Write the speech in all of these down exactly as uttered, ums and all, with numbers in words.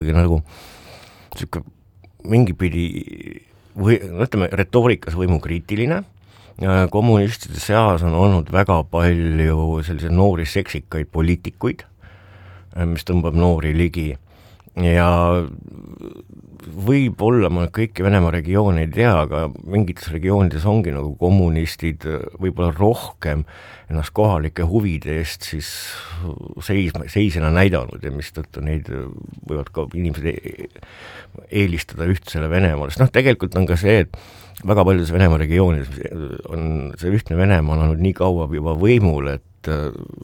nagu siuke mingi pidi või ütleme retoorikas võimukriitiline. Kommunistide seas on olnud väga palju selliseid noori seksikaid poliitikuid, mis tõmbab noori ligi ja võib-olla ma kõiki Venemaa regioone ei tea, aga mingites regioonides ongi nagu kommunistid võib-olla rohkem ennast kohalike huvide eest siis seis, seisena näidanud ja mis tõttu neid võivad ka inimesed eelistada ühtsele Venemaale. Noh, tegelikult on ka see, et väga paljudes Venemaa regioonides on see ühtne Venemaa on olnud nii kaua juba võimul, et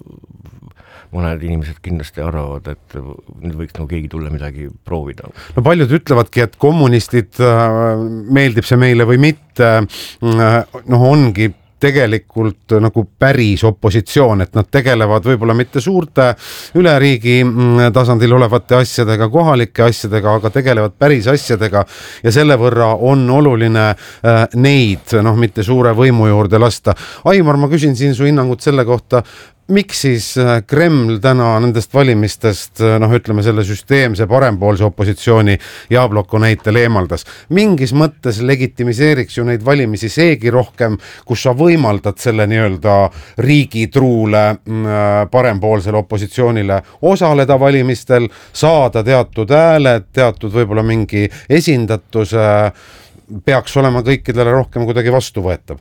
mõned inimesed kindlasti arvavad, et nüüd võiks nagu keegi tulla midagi proovida. No paljud ütlevadki, et kommunistid, meeldib see meile või mitte, noh ongi tegelikult nagu päris opositsioon, et nad tegelevad võib-olla mitte suurte üle riigi tasandil olevate asjadega, kohalike asjadega, aga tegelevad päris asjadega ja selle võrra on oluline neid, noh mitte suure võimu juurde lasta. Aimar, ma küsin siin su hinnangut selle kohta, miks siis Kreml täna nendest valimistest, noh ütleme selle süsteemse parempoolse opositsiooni Jabloko näitel eemaldas? Mingis mõttes legitimiseeriks ju neid valimisi seegi rohkem, kus sa võimaldad selle nii-öelda riigitruule parempoolsele opositsioonile osaleda valimistel, saada teatud hääled, teatud võib-olla mingi esindatuse, peaks olema kõikidele rohkem kuidagi vastuvõetav.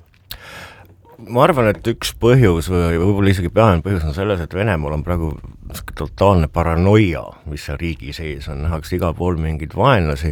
Ma arvan, et üks põhjus või võib-olla isegi peamine põhjus on selles, et Venemaal on praegu totaalne paranoia, mis seal riigi sees on, nähakse igal pool mingid vaenlasi.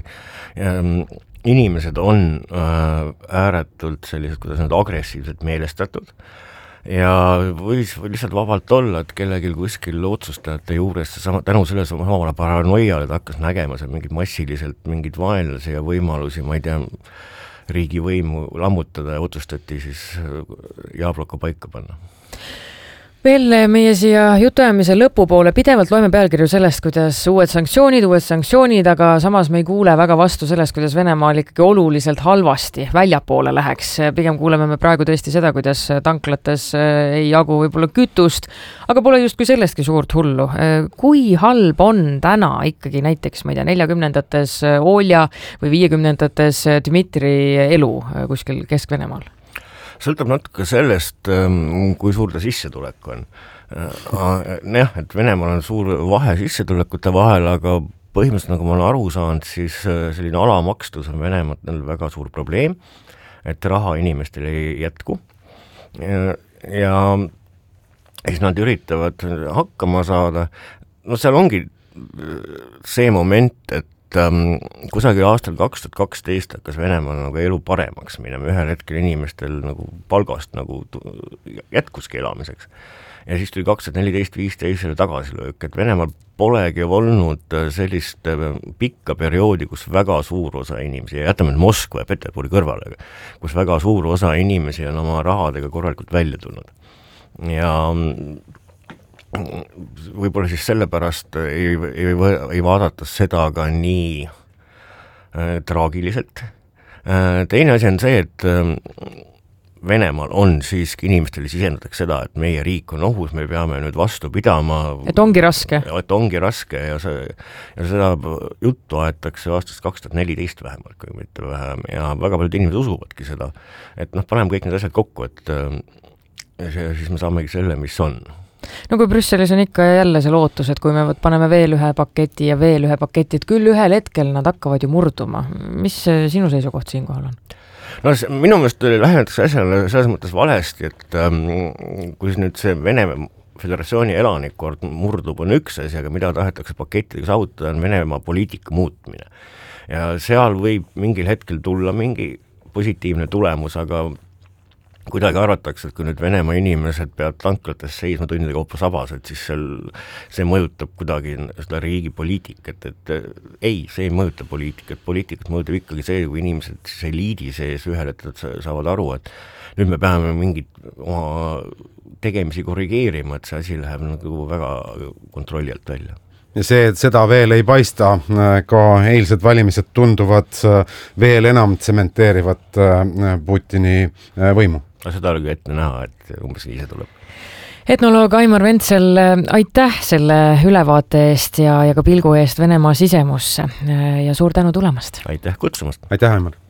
Inimesed on ääretult sellised, kuidas nad agressiivselt meelestatud ja võis lihtsalt vabalt olla, et kellelgi kuskil otsustajate juures sama, tänu selle samale paranoiale ta hakkas nägema seal mingid massiliselt mingid vaenlasi ja võimalusi, ma ei tea, riigivõimu lammutada ja otsustati siis Jabloko paika panna. Veel meie siia jutuajamise lõpupoole pidevalt loeme pealkirju sellest, kuidas uued sanktsioonid, uued sanktsioonid, aga samas me ei kuule väga vastu sellest, kuidas Venemaal ikkagi oluliselt halvasti väljapoole läheks. Pigem kuuleme me praegu tõesti seda, kuidas tanklates ei jagu võib-olla kütust, aga pole justkui sellestki suurt hullu. Kui halb on täna ikkagi näiteks, ma ei tea, neljakümnendates Olja või viiekümnendates Dmitri elu kuskil Kesk-Venemaal? Sõltab natuke sellest, kui suur ta sissetulek on. Jah, et Venemaal on suur vahe sissetulekute vahel, aga põhimõtteliselt nagu ma olen aru saanud, siis selline alamakstus on Venemaal väga suur probleem, et raha inimestel ei jätku. Ja, ja siis nad üritavad hakkama saada. No seal ongi see moment, et Um, kusagil aastal kaks tuhat kaksteist hakkas Venemaal nagu elu paremaks minema, ühel hetkel inimestel nagu palgast nagu jätkuski elamiseks. Ja siis tuli kaks tuhat neliteist viisteist selle tagasilöök, et Venemaal polegi olnud sellist pikka perioodi, kus väga suur osa inimesi, ja jätame Moskva ja Peterburi kõrvale, kus väga suur osa inimesi on oma rahadega korralikult välja tulnud. Ja võib-olla siis sellepärast ei, ei, ei vaadata seda ka nii äh, traagiliselt. Äh, teine asi on see, et äh, Venemaal on siiski inimestele sisendatakse seda, et meie riik on ohus, me peame nüüd vastu pidama. Et ongi raske. Et ongi raske ja, see, ja seda juttu aetakse aastast kaks tuhat neliteist vähemalt, kui mitte vähem, ja väga paljud inimesed usuvadki seda. Et noh, paneme kõik need asjad kokku, et äh, siis me saamegi selle, mis on. No kui Brüsselis on ikka jälle see lootus, et kui me paneme veel ühe paketi ja veel ühe paketi, et küll ühel hetkel nad hakkavad ju murduma. Mis sinu seisukoht siin kohal on? No minu meelest lähenetakse asjale selles mõttes valesti, et ähm, kui nüüd see Venemaa Föderatsiooni elanikkord murdub on üks asi, aga mida tahetakse pakettidega saavutada, on Venemaa poliitika muutmine. Ja seal võib mingil hetkel tulla mingi positiivne tulemus, aga kuidagi arvatakse, et kui nüüd Venemaa inimesed peavad tanklates seisma tundidega kaupa sabas, et siis seal, see mõjutab kuidagi seda riigi poliitikat, et ei, see ei mõjuta poliitikat, poliitikat mõjutab ikkagi see, kui inimesed siis eliidi sees ühel hetkel saavad aru, et nüüd me peame mingit oma tegemisi korrigeerima, et see asi läheb nagu väga kontrolli alt välja. Ja see, et seda veel ei paista, ka eilsed valimised tunduvad veel enam tsementeerivat Putini võimu. Seda oli ette näha, et umbes nii see tuleb. etnoloog Aimar Ventsel, aitäh selle ülevaate eest ja, ja ka pilgu eest Venemaa sisemusse ja suur tänu tulemast. aitäh kutsumast. aitäh, Aimar.